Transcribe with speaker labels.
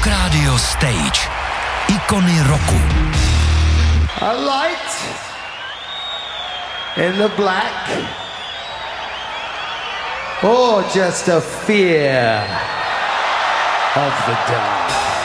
Speaker 1: Rock Radio Stage. Ikony roku.
Speaker 2: A light in the black, or just a fear of the dark.